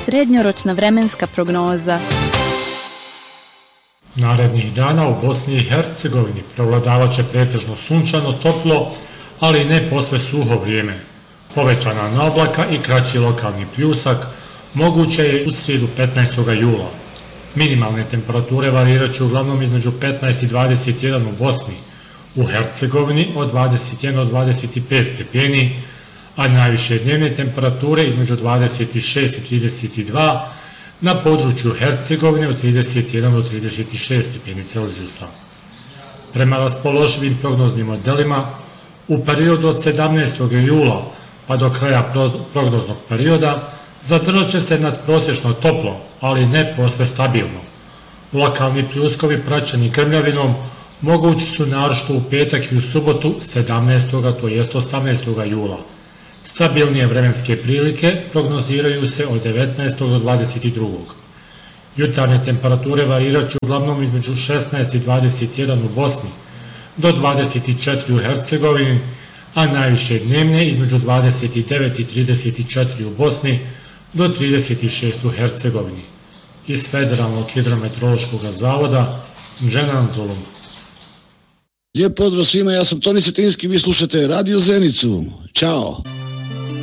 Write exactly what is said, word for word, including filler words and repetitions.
Srednjoročna vremenska prognoza. Narednih dana u Bosni i Hercegovini prevladavat će pretežno sunčano, toplo, ali ne posve suho vrijeme. Povećana naoblaka i kraći lokalni pljusak moguće je u srijedu petnaestog jula. Minimalne temperature varirat će uglavnom između petnaest i dvadeset jedan u Bosni, u Hercegovini od dvadeset jedan do dvadeset pet stepeni, a najviše dnevne temperature između dvadeset šest i trideset dva, na području Hercegovine od trideset jedan do trideset šest stepeni Celzijusa. Prema raspoloživim prognoznim modelima, u periodu od sedamnaestog jula pa do kraja prognoznog perioda zadržat će se nadprosječno toplo, ali ne posve stabilno. Lokalni pljuskovi praćeni krmljavinom mogući su naročito u petak i u subotu sedamnaestog to jest osamnaestog jula. Stabilnije vremenske prilike prognoziraju se od devetnaestog do dvadeset drugog Jutarnje temperature varirat će uglavnom između šesnaest i dvadeset jedan u Bosni, do dvadeset četiri u Hercegovini, a najviše dnevne između dvadeset devet i trideset četiri u Bosni, do trideset šest u Hercegovini. Iz Federalnog hidrometeorološkog zavoda, Dženan Zulum. Lijep pozdrav svima, ja sam Toni Cetinski, vi slušate Radio Zenicu. Ćao!